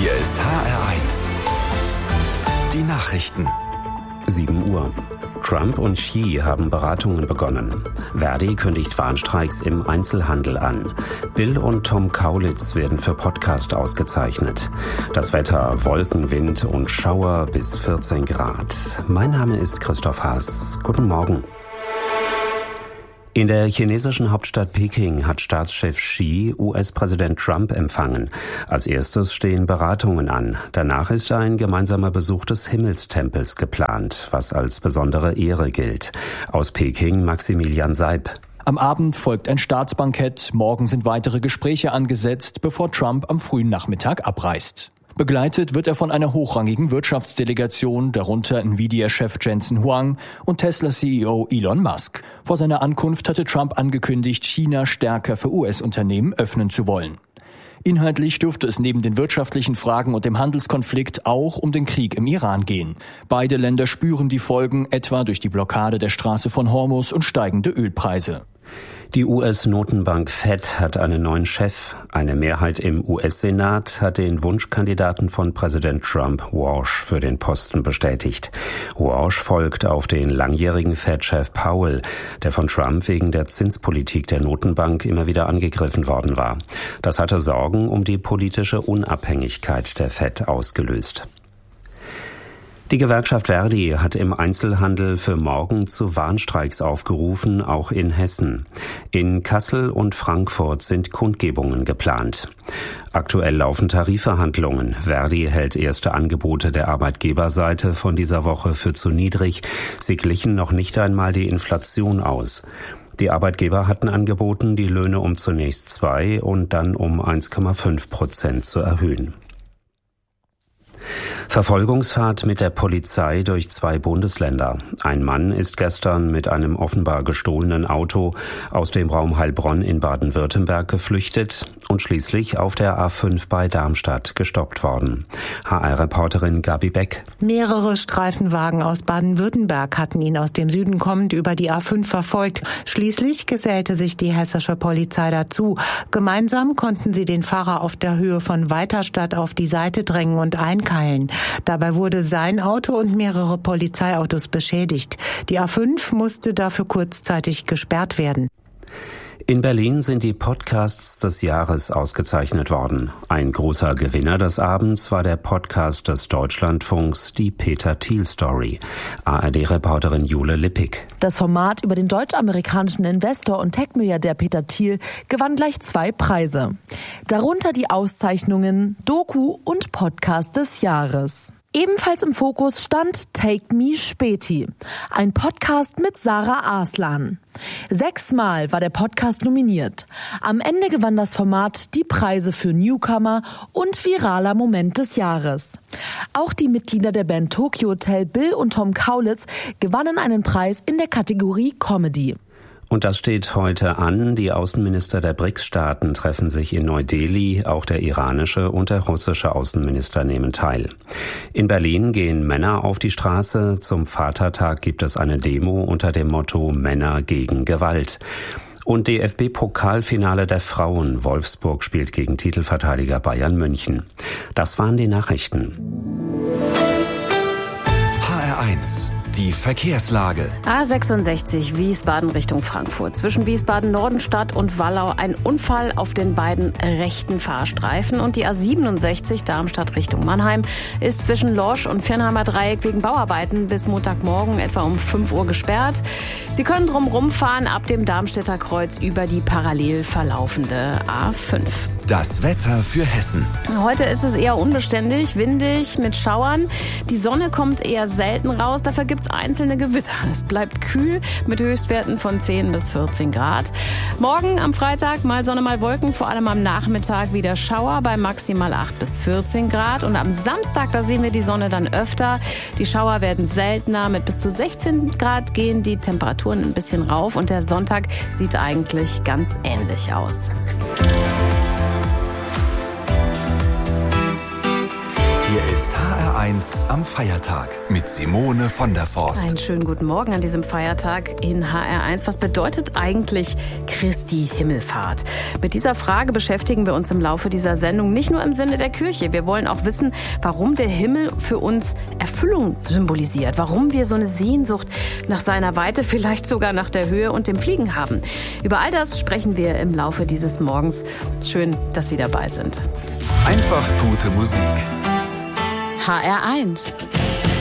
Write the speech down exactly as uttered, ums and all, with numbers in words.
Hier ist H R eins. Die Nachrichten. sieben Uhr. Trump und Xi haben Beratungen begonnen. Verdi kündigt Warnstreiks im Einzelhandel an. Bill und Tom Kaulitz werden für Podcast ausgezeichnet. Das Wetter: Wolken, Wind und Schauer bis vierzehn Grad. Mein Name ist Christoph Haas. Guten Morgen. In der chinesischen Hauptstadt Peking hat Staatschef Xi U S-Präsident Trump empfangen. Als erstes stehen Beratungen an. Danach ist ein gemeinsamer Besuch des Himmelstempels geplant, was als besondere Ehre gilt. Aus Peking Maximilian Seib. Am Abend folgt ein Staatsbankett. Morgen sind weitere Gespräche angesetzt, bevor Trump am frühen Nachmittag abreist. Begleitet wird er von einer hochrangigen Wirtschaftsdelegation, darunter Nvidia-Chef Jensen Huang und Tesla-C E O Elon Musk. Vor seiner Ankunft hatte Trump angekündigt, China stärker für U S-Unternehmen öffnen zu wollen. Inhaltlich dürfte es neben den wirtschaftlichen Fragen und dem Handelskonflikt auch um den Krieg im Iran gehen. Beide Länder spüren die Folgen, etwa durch die Blockade der Straße von Hormuz und steigende Ölpreise. Die U S-Notenbank Fed hat einen neuen Chef. Eine Mehrheit im U S-Senat hat den Wunschkandidaten von Präsident Trump, Walsh, für den Posten bestätigt. Walsh folgt auf den langjährigen Fed-Chef Powell, der von Trump wegen der Zinspolitik der Notenbank immer wieder angegriffen worden war. Das hatte Sorgen um die politische Unabhängigkeit der Fed ausgelöst. Die Gewerkschaft Verdi hat im Einzelhandel für morgen zu Warnstreiks aufgerufen, auch in Hessen. In Kassel und Frankfurt sind Kundgebungen geplant. Aktuell laufen Tarifverhandlungen. Verdi hält erste Angebote der Arbeitgeberseite von dieser Woche für zu niedrig. Sie glichen noch nicht einmal die Inflation aus. Die Arbeitgeber hatten angeboten, die Löhne um zunächst zwei und dann um eins Komma fünf Prozent zu erhöhen. Verfolgungsfahrt mit der Polizei durch zwei Bundesländer. Ein Mann ist gestern mit einem offenbar gestohlenen Auto aus dem Raum Heilbronn in Baden-Württemberg geflüchtet und schließlich auf der A fünf bei Darmstadt gestoppt worden. H R-Reporterin Gabi Beck. Mehrere Streifenwagen aus Baden-Württemberg hatten ihn aus dem Süden kommend über die A fünf verfolgt. Schließlich gesellte sich die hessische Polizei dazu. Gemeinsam konnten sie den Fahrer auf der Höhe von Weiterstadt auf die Seite drängen und einkeilen. Dabei wurde sein Auto und mehrere Polizeiautos beschädigt. Die A fünf musste dafür kurzzeitig gesperrt werden. In Berlin sind die Podcasts des Jahres ausgezeichnet worden. Ein großer Gewinner des Abends war der Podcast des Deutschlandfunks, die Peter Thiel Story. A R D-Reporterin Jule Lippig. Das Format über den deutsch-amerikanischen Investor und Tech-Milliardär Peter Thiel gewann gleich zwei Preise. Darunter die Auszeichnungen Doku und Podcast des Jahres. Ebenfalls im Fokus stand Take Me Späti, ein Podcast mit Sarah Arslan. Sechsmal war der Podcast nominiert. Am Ende gewann das Format die Preise für Newcomer und viraler Moment des Jahres. Auch die Mitglieder der Band Tokyo Hotel, Bill und Tom Kaulitz, gewannen einen Preis in der Kategorie Comedy. Und das steht heute an. Die Außenminister der B R I C S-Staaten treffen sich in Neu-Delhi. Auch der iranische und der russische Außenminister nehmen teil. In Berlin gehen Männer auf die Straße. Zum Vatertag gibt es eine Demo unter dem Motto Männer gegen Gewalt. Und D F B-Pokalfinale der Frauen. Wolfsburg spielt gegen Titelverteidiger Bayern München. Das waren die Nachrichten. H R eins. Die Verkehrslage. A sechsundsechzig Wiesbaden Richtung Frankfurt. Zwischen Wiesbaden-Nordenstadt und Wallau ein Unfall auf den beiden rechten Fahrstreifen. Und die A siebenundsechzig Darmstadt Richtung Mannheim ist zwischen Lorsch und Viernheimer Dreieck wegen Bauarbeiten bis Montagmorgen etwa um fünf Uhr gesperrt. Sie können drum rumfahren ab dem Darmstädter Kreuz über die parallel verlaufende A fünf. Das Wetter für Hessen. Heute ist es eher unbeständig, windig mit Schauern. Die Sonne kommt eher selten raus, dafür gibt es einzelne Gewitter. Es bleibt kühl mit Höchstwerten von zehn bis vierzehn Grad. Morgen am Freitag mal Sonne, mal Wolken, vor allem am Nachmittag wieder Schauer bei maximal acht bis vierzehn Grad. Und am Samstag, da sehen wir die Sonne dann öfter. Die Schauer werden seltener, mit bis zu sechzehn Grad gehen die Temperaturen ein bisschen rauf. Und der Sonntag sieht eigentlich ganz ähnlich aus. Hier ist H R eins am Feiertag mit Simone von der Forst. Einen schönen guten Morgen an diesem Feiertag in H R eins. Was bedeutet eigentlich Christi Himmelfahrt? Mit dieser Frage beschäftigen wir uns im Laufe dieser Sendung nicht nur im Sinne der Kirche. Wir wollen auch wissen, warum der Himmel für uns Erfüllung symbolisiert. Warum wir so eine Sehnsucht nach seiner Weite, vielleicht sogar nach der Höhe und dem Fliegen haben. Über all das sprechen wir im Laufe dieses Morgens. Schön, dass Sie dabei sind. Einfach gute Musik. H R eins.